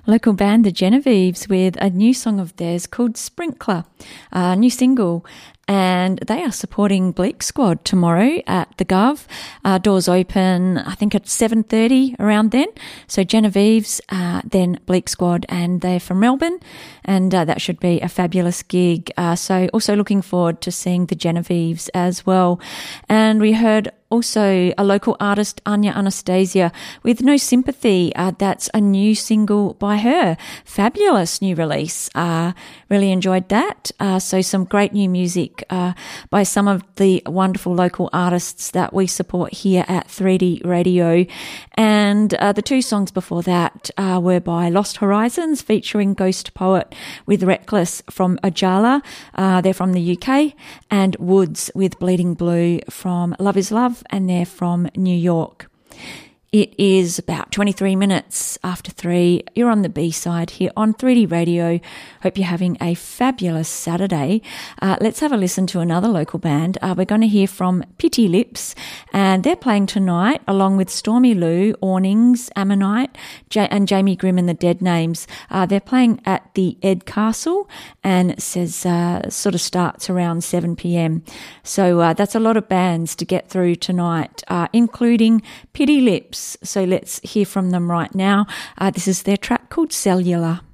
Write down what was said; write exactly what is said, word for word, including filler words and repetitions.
Local band The Genevieves with a new song of theirs called Sprinkler, a new single. And they are supporting Bleak Squad tomorrow at the Gov. Uh, doors open, I think at seven thirty around then. So Genevieves, uh, then Bleak Squad, and they're from Melbourne. And uh, that should be a fabulous gig. Uh, so also looking forward to seeing the Genevieves as well. And we heard also a local artist, Anya Anastasia, with No Sympathy. Uh, that's a new single by her. Fabulous new release. Uh, really enjoyed that. Uh, so some great new music uh, by some of the wonderful local artists that we support here at three D Radio. And uh, the two songs before that uh, were by Lost Horizons featuring Ghost Poet with Reckless from Ojala. Uh, they're from the U K. And Woods with Bleeding Blue from Love is Love, and they're from New York. It is about twenty-three minutes after three. You're on the B-side here on three D Radio. Hope you're having a fabulous Saturday. Uh, let's have a listen to another local band. Uh, we're going to hear from Pity Lips, and they're playing tonight along with Stormy Lou, Awnings, Ammonite, J- and Jamie Grimm and the Dead Names. Uh, they're playing at the Ed Castle, and it says uh, sort of starts around seven p.m. So uh, that's a lot of bands to get through tonight, uh, including Pity Lips. So let's hear from them right now. Uh, this is their track called Cellular.